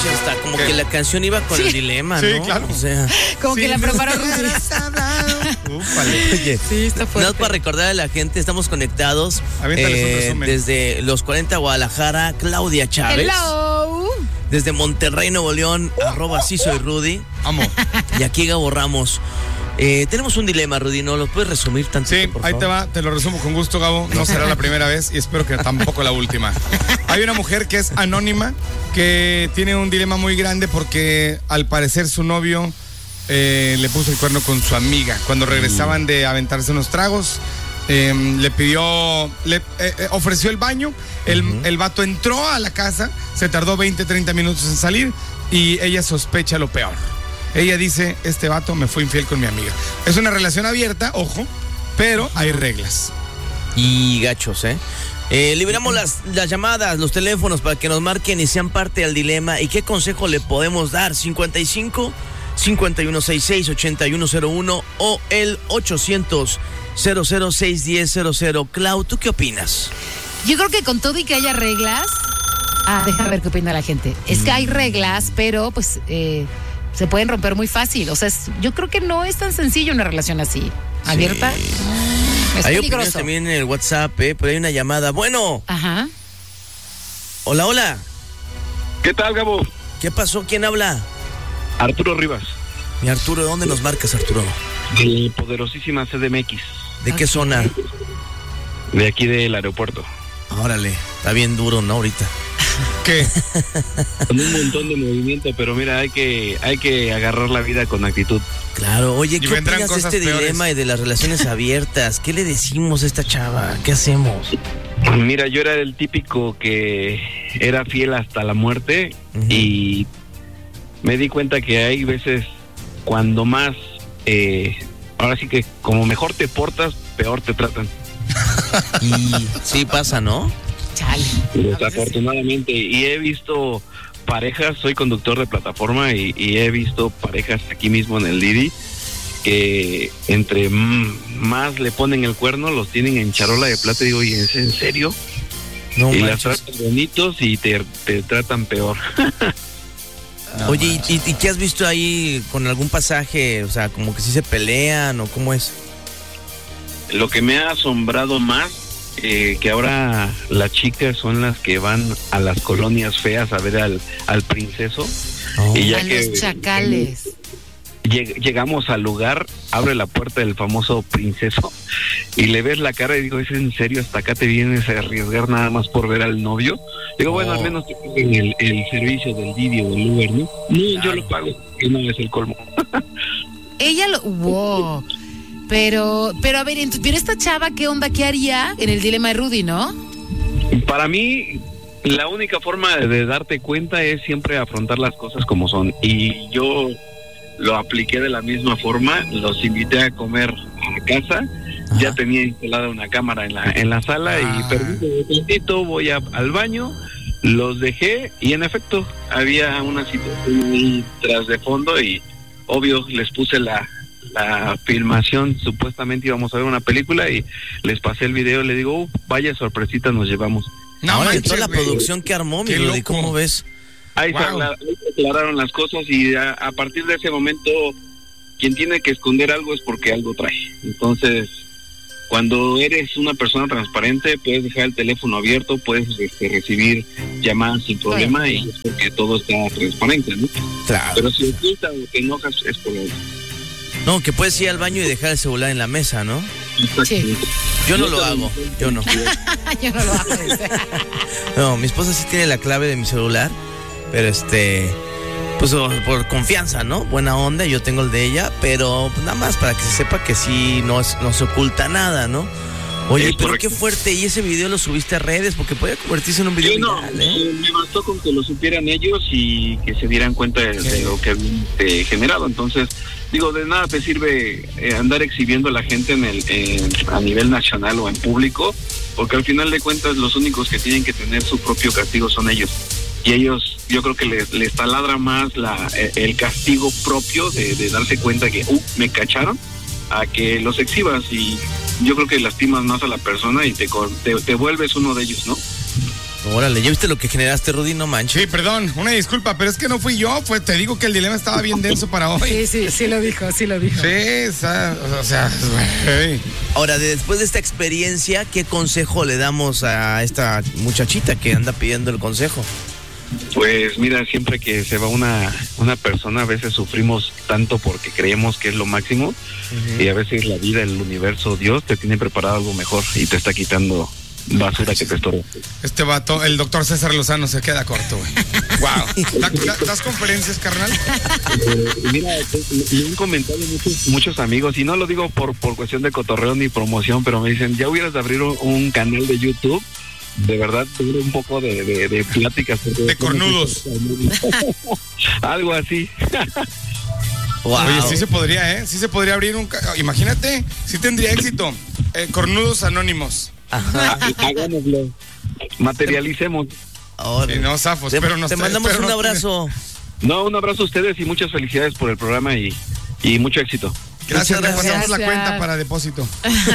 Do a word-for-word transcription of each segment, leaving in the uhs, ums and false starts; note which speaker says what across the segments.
Speaker 1: manches, hasta como ¿Qué? que la canción iba con sí. el dilema, ¿no?
Speaker 2: Sí, claro.
Speaker 1: O sea,
Speaker 3: como sí, que la preparó Rudy.
Speaker 1: Oye, sí, está fuerte. Nada para recordar a la gente, estamos conectados eh, desde los cuarenta Guadalajara, Claudia Chávez.
Speaker 3: Hello.
Speaker 1: Desde Monterrey, Nuevo León, uh, arroba sí soy Rudy.
Speaker 2: Amo.
Speaker 1: Y aquí Gabo Ramos. Eh, tenemos un dilema, Rudy, ¿no? ¿Lo puedes resumir tantito,
Speaker 2: Sí,
Speaker 1: por
Speaker 2: ahí
Speaker 1: favor?
Speaker 2: te va, te lo resumo con gusto, Gabo. No será la primera vez y espero que tampoco la última. Hay una mujer que es anónima, que tiene un dilema muy grande porque al parecer su novio eh, le puso el cuerno con su amiga. Cuando regresaban de aventarse unos tragos, eh, le pidió, le eh, ofreció el baño, el, uh-huh. el vato entró a la casa, se tardó veinte, treinta minutos en salir y ella sospecha lo peor. Ella dice, este vato me fue infiel con mi amiga. Es una relación abierta, ojo, pero hay reglas.
Speaker 1: Y gachos, ¿eh? eh liberamos las, las llamadas, los teléfonos para que nos marquen y sean parte del dilema. ¿Y qué consejo le podemos dar? cincuenta y cinco, cincuenta y uno sesenta y seis, ochenta y uno cero uno o el ochocientos, cero cero seis diez cero cero. Clau, ¿tú qué opinas?
Speaker 3: Yo creo que con todo y que haya reglas... Ah, deja ver qué opina la gente. Es que hay reglas, pero pues... Eh, se pueden romper muy fácil. O sea, es, yo creo que no es tan sencillo una relación así. ¿Abierta? Sí. Mm, es
Speaker 1: hay
Speaker 3: peligroso.
Speaker 1: Opiniones también en el WhatsApp, ¿eh? Pero hay una llamada. Bueno.
Speaker 3: Ajá.
Speaker 1: Hola, hola.
Speaker 4: ¿Qué tal, Gabo?
Speaker 1: ¿Qué pasó? ¿Quién habla?
Speaker 4: Arturo Rivas.
Speaker 1: Mi Arturo, ¿de dónde nos marcas, Arturo?
Speaker 4: De poderosísima C D M X.
Speaker 1: ¿De okay. qué zona?
Speaker 4: De aquí del aeropuerto.
Speaker 1: Órale, está bien duro, ¿no? Ahorita.
Speaker 2: ¿Qué?
Speaker 4: Con un montón de movimiento, pero mira, hay que hay que agarrar la vida con actitud.
Speaker 1: Claro, oye, ¿qué opinas de este peores? dilema y de las relaciones abiertas? ¿Qué le decimos a esta chava? ¿Qué hacemos?
Speaker 4: Mira, yo era el típico que era fiel hasta la muerte uh-huh. y me di cuenta que hay veces cuando más, eh, ahora sí que como mejor te portas, peor te tratan.
Speaker 1: Y sí pasa, ¿no?
Speaker 3: Chale.
Speaker 4: Desafortunadamente, y he visto parejas, soy conductor de plataforma y, y he visto parejas aquí mismo en el Didi que entre m- más le ponen el cuerno, los tienen en charola de plata y digo, ¿y es en serio?
Speaker 1: No
Speaker 4: y
Speaker 1: manches.
Speaker 4: las tratan bonitos y te, te tratan peor.
Speaker 1: No, Oye, ¿y, ¿y qué has visto ahí con algún pasaje? O sea, como que sí se pelean o cómo es.
Speaker 4: Lo que me ha asombrado más Eh, que ahora las chicas son las que van a las colonias feas a ver al, al princeso.
Speaker 1: Oh.
Speaker 4: Y ya
Speaker 3: a
Speaker 4: que
Speaker 3: los chacales.
Speaker 4: Lleg- llegamos al lugar, abre la puerta del famoso princeso y le ves la cara y digo, ¿es en serio? ¿Hasta acá te vienes a arriesgar nada más por ver al novio? Digo, oh. bueno, al menos te paguen el, el servicio del Didi o del Uber, ¿no? No, claro. Yo lo pago, que no es el colmo.
Speaker 3: Ella lo... Wow. Pero, pero a ver, pero esta chava, ¿qué onda? ¿Qué haría en el dilema de Rudy, no?
Speaker 4: Para mí, la única forma de darte cuenta es siempre afrontar las cosas como son. Y yo lo apliqué de la misma forma, los invité a comer a casa. Ajá. Ya tenía instalada una cámara en la en la sala ah. y permíteme un momentito, voy a, al baño, los dejé y en efecto había una situación ahí tras de fondo y obvio les puse la... la filmación, supuestamente íbamos a ver una película y les pasé el video y le digo, uh, vaya sorpresita nos llevamos.
Speaker 1: No, Ahora, manches, toda la wey. producción que armó, mi Rudy, ¿cómo ves?
Speaker 4: Ahí wow. se, aclar- ahí se aclararon las cosas y a, a partir de ese momento quien tiene que esconder algo es porque algo trae. Entonces, cuando eres una persona transparente, puedes dejar el teléfono abierto, puedes este, recibir llamadas sin problema y es porque todo está transparente, ¿no?
Speaker 1: Claro.
Speaker 4: Pero si ocultas o te enojas es por algo.
Speaker 1: No, que puedes ir al baño y dejar el celular en la mesa, ¿no?
Speaker 3: Sí.
Speaker 1: Yo no lo hago, yo no.
Speaker 3: Yo no lo hago.
Speaker 1: No, mi esposa sí tiene la clave de mi celular, pero este, pues por confianza, ¿no? Buena onda, yo tengo el de ella, pero pues, nada más para que se sepa que sí no, es, no se oculta nada, ¿no? Oye,
Speaker 4: es
Speaker 1: pero
Speaker 4: correcto.
Speaker 1: Qué fuerte, y ese video lo subiste a redes porque puede convertirse en un video
Speaker 4: sí, no,
Speaker 1: viral, ¿eh?
Speaker 4: Me bastó con que lo supieran ellos y que se dieran cuenta de, de lo que habían eh, generado. Entonces, digo, de nada te sirve eh, andar exhibiendo a la gente en el eh, a nivel nacional o en público, porque al final de cuentas los únicos que tienen que tener su propio castigo son ellos. Y ellos, yo creo que les, les taladra más la, el castigo propio de, de darse cuenta que, uh, me cacharon, a que los exhibas y yo creo que lastimas más a la persona y te, te, te vuelves uno de ellos, ¿no?
Speaker 1: Órale, ¿ya viste lo que generaste, Rudy? No manches.
Speaker 2: Sí, perdón, una disculpa, pero es que no fui yo, fue, te digo que el dilema estaba bien denso para hoy.
Speaker 3: Sí, sí, sí lo dijo, sí lo dijo.
Speaker 2: Sí, o sea, o sea güey.
Speaker 1: Ahora, después de esta experiencia, ¿qué consejo le damos a esta muchachita que anda pidiendo el consejo?
Speaker 4: Pues mira, siempre que se va una, una persona, a veces sufrimos tanto porque creemos que es lo máximo, uh-huh. y a veces la vida, el universo, Dios te tiene preparado algo mejor y te está quitando basura que te estorba.
Speaker 2: Este vato, el doctor César Lozano se queda corto, güey. Wow. ¿Da, da, ¿Das conferencias, carnal?
Speaker 4: Eh, mira, me han comentado muchos, muchos amigos, y no lo digo por, por cuestión de cotorreo ni promoción, pero me dicen, ya hubieras de abrir un, un canal de YouTube. De verdad, tuve un poco de, de, de pláticas.
Speaker 2: De cornudos.
Speaker 4: Algo así.
Speaker 2: Wow. Oye, sí se podría, ¿eh? Sí se podría abrir un... Imagínate, sí tendría éxito. Eh, cornudos anónimos.
Speaker 1: Ajá.
Speaker 4: Hagámoslo. Materialicemos.
Speaker 2: Sí, no, zafos,
Speaker 1: te,
Speaker 2: pero no
Speaker 1: Te mandamos un
Speaker 2: no
Speaker 1: abrazo.
Speaker 4: Tiene... No, un abrazo a ustedes y muchas felicidades por el programa y, y mucho éxito.
Speaker 2: Gracias, le pasamos
Speaker 3: Gracias.
Speaker 2: la cuenta para depósito.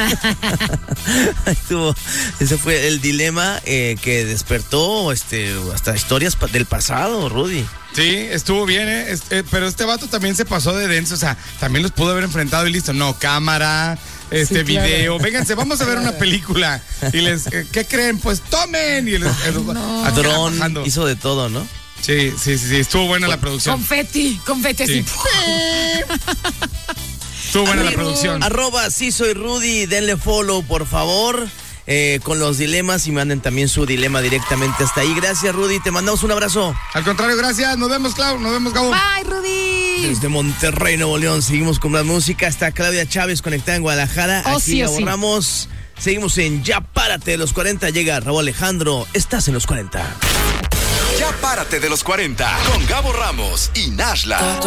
Speaker 1: Estuvo, ese fue el dilema eh, que despertó este, hasta historias pa- del pasado, Rudy.
Speaker 2: Sí, estuvo bien, ¿eh? Este, pero este vato también se pasó de denso, o sea, también los pudo haber enfrentado y listo. No, cámara, este
Speaker 3: Sí, claro.
Speaker 2: video, vénganse, vamos a ver una película. Y les, eh, ¿qué creen? Pues tomen. Y les,
Speaker 3: Ay,
Speaker 2: eh,
Speaker 3: no.
Speaker 2: acá
Speaker 1: Dron
Speaker 2: bajando.
Speaker 1: hizo de todo, ¿no?
Speaker 2: Sí, sí, sí, sí, estuvo buena la producción.
Speaker 3: Confeti, confeti así.
Speaker 2: Sí. Estuvo buena la producción.
Speaker 1: Arroba sí soy Rudy, denle follow por favor, eh, con los dilemas y manden también su dilema directamente hasta ahí. Gracias, Rudy, te mandamos un abrazo.
Speaker 2: Al contrario, gracias, nos vemos, Clau, nos vemos, Gabo.
Speaker 3: Bye, Rudy.
Speaker 1: Desde Monterrey, Nuevo León, seguimos con más música. Está Claudia Chávez conectada en Guadalajara.
Speaker 3: Oh,
Speaker 1: Aquí
Speaker 3: sí,
Speaker 1: la
Speaker 3: oh, sí.
Speaker 1: borramos. Seguimos en Ya Párate de los cuarenta. Llega Raúl Alejandro. Estás en los cuarenta.
Speaker 5: Ya párate de los cuarenta con Gabo Ramos y Nashla.